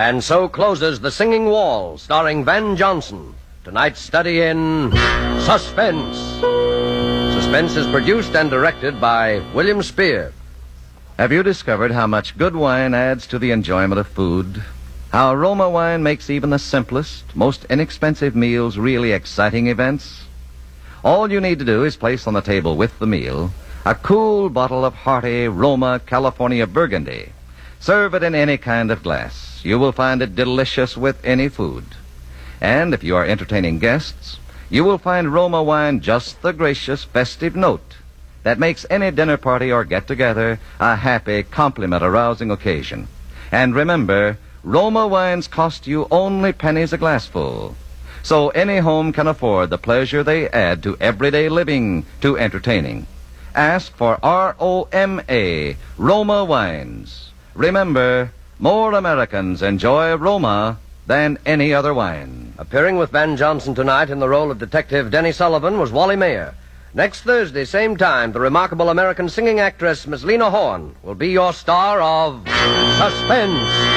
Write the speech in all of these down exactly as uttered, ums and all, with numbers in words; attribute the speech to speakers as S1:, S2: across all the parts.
S1: And so closes The Singing Wall, starring Van Johnson. Tonight's study in suspense. Suspense is produced and directed by William Spear.
S2: Have you discovered how much good wine adds to the enjoyment of food? How Roma wine makes even the simplest, most inexpensive meals really exciting events? All you need to do is place on the table with the meal a cool bottle of hearty Roma California Burgundy. Serve it in any kind of glass. You will find it delicious with any food. And if you are entertaining guests, you will find Roma wine just the gracious, festive note that makes any dinner party or get-together a happy, compliment-arousing occasion. And remember, Roma wines cost you only pennies a glassful. So any home can afford the pleasure they add to everyday living, to entertaining. Ask for R O M A, Roma wines. Remember, more Americans enjoy Roma than any other wine.
S1: Appearing with Van Johnson tonight in the role of Detective Denny Sullivan was Wally Mayer. Next Thursday, same time, the remarkable American singing actress Miss Lena Horne will be your star of Suspense.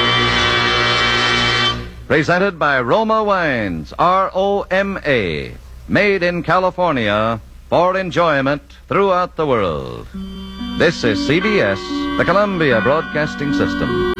S2: Presented by Roma Wines, R O M A. Made in California for enjoyment throughout the world. This is C B S, the Columbia Broadcasting System.